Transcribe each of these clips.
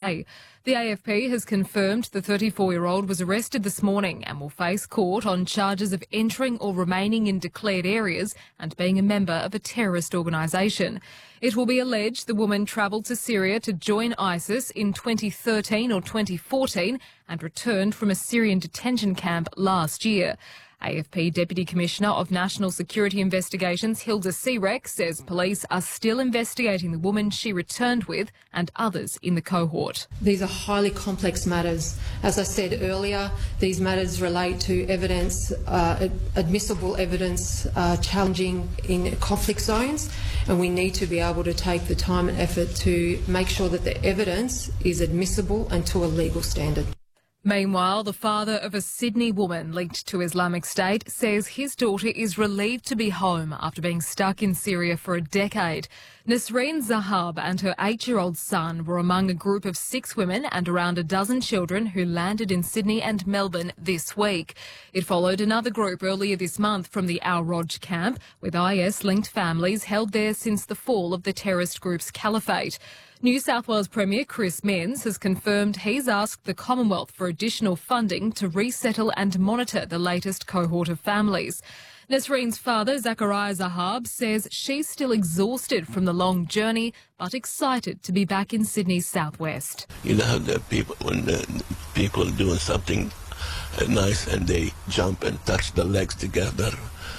today. The AFP has confirmed the 34-year-old was arrested this morning and will face court on charges of entering or remaining in declared areas and being a member of a terrorist organisation. It will be alleged the woman travelled to Syria to join ISIS in 2013 or 2014 and returned from a Syrian detention camp last year. AFP Deputy Commissioner of National Security Investigations Hilda Seereck says police are still investigating the woman she returned with and others in the cohort. These are highly complex matters. As I said earlier, these matters relate to evidence, admissible evidence challenging in conflict zones, and we need to be able to take the time and effort to make sure that the evidence is admissible and to a legal standard. Meanwhile, the father of a Sydney woman linked to Islamic State says his daughter is relieved to be home after being stuck in Syria for a decade. Nasreen Zahab and her 8-year-old son were among a group of 6 women and around a dozen children who landed in Sydney and Melbourne this week. It followed another group earlier this month from the Al Roj camp, with IS-linked families held there since the fall of the terrorist group's caliphate. New South Wales Premier Chris Minns has confirmed he's asked the Commonwealth for additional funding to resettle and monitor the latest cohort of families. Nasreen's father, Zachariah Zahab, says she's still exhausted from the long journey, but excited to be back in Sydney's southwest. You know, when the people are doing something nice and they jump and touch the legs together,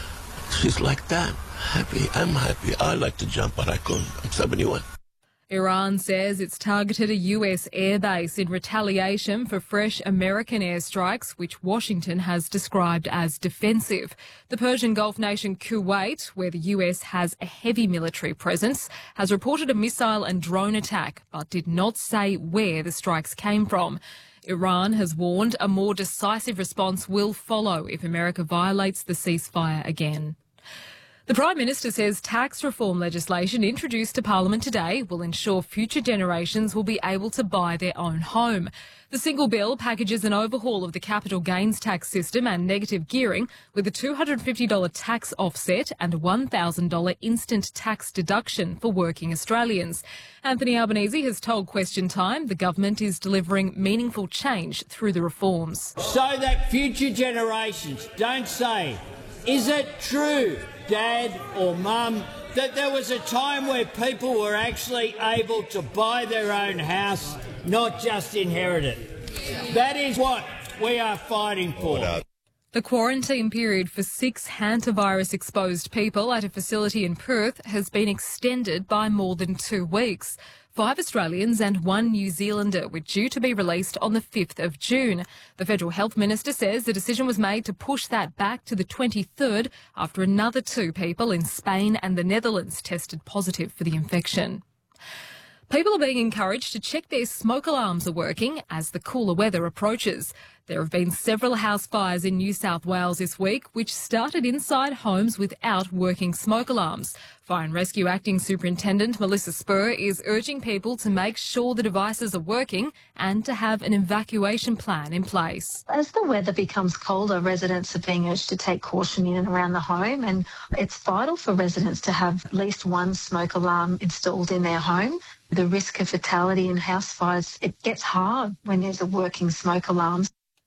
she's like that. Happy. I'm happy. I like to jump, but I couldn't. I'm 71. Iran says it's targeted a US airbase in retaliation for fresh American airstrikes, which Washington has described as defensive. The Persian Gulf nation Kuwait, where the US has a heavy military presence, has reported a missile and drone attack, but did not say where the strikes came from. Iran has warned a more decisive response will follow if America violates the ceasefire again. The Prime Minister says tax reform legislation introduced to Parliament today will ensure future generations will be able to buy their own home. The single bill packages an overhaul of the capital gains tax system and negative gearing with a $250 tax offset and a $1,000 instant tax deduction for working Australians. Anthony Albanese has told Question Time the government is delivering meaningful change through the reforms. So that future generations don't say, is it true, Dad or Mum, that there was a time where people were actually able to buy their own house, not just inherit it? That is what we are fighting for. The quarantine period for 6 hantavirus-exposed people at a facility in Perth has been extended by more than 2 weeks. 5 Australians and 1 New Zealander were due to be released on the 5th of June. The Federal Health Minister says the decision was made to push that back to the 23rd after another 2 people in Spain and the Netherlands tested positive for the infection. People are being encouraged to check their smoke alarms are working as the cooler weather approaches. There have been several house fires in New South Wales this week which started inside homes without working smoke alarms. Fire and Rescue Acting Superintendent Melissa Spur is urging people to make sure the devices are working and to have an evacuation plan in place. As the weather becomes colder, residents are being urged to take caution in and around the home, and it's vital for residents to have at least 1 smoke alarm installed in their home. The risk of fatality in house fires, it gets hard when there's a working smoke alarm.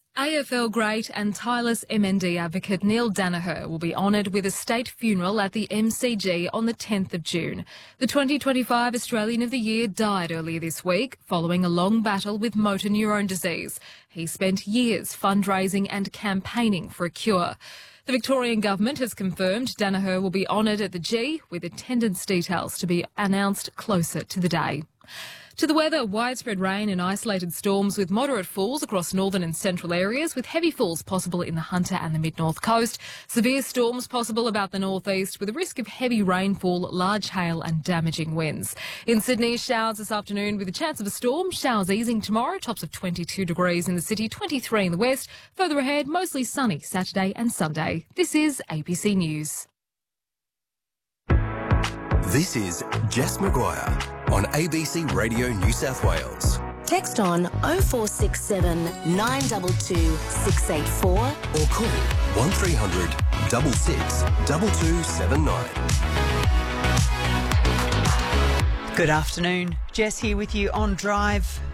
AFL great and tireless MND advocate Neil Daniher will be honoured with a state funeral at the MCG on the 10th of June. The 2025 Australian of the Year died earlier this week following a long battle with motor neurone disease. He spent years fundraising and campaigning for a cure. The Victorian Government has confirmed Daniher will be honoured at the G, with attendance details to be announced closer to the day. To the weather, widespread rain and isolated storms with moderate falls across northern and central areas, with heavy falls possible in the Hunter and the mid-north coast. Severe storms possible about the northeast, with a risk of heavy rainfall, large hail and damaging winds. In Sydney, showers this afternoon with a chance of a storm. Showers easing tomorrow, tops of 22 degrees in the city, 23 in the west. Further ahead, mostly sunny Saturday and Sunday. This is ABC News. This is Jess Maguire on ABC Radio New South Wales. Text on 0467 922 684 or call 1300 66 2279. Good afternoon. Jess here with you on Drive.